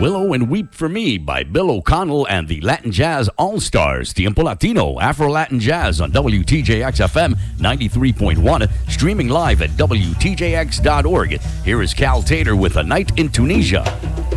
Willow and Weep for Me by Bill O'Connell and the Latin Jazz All-Stars. Tiempo Latino, Afro-Latin Jazz on WTJX-FM 93.1, streaming live at WTJX.org. Here is Cal Tater with A Night in Tunisia.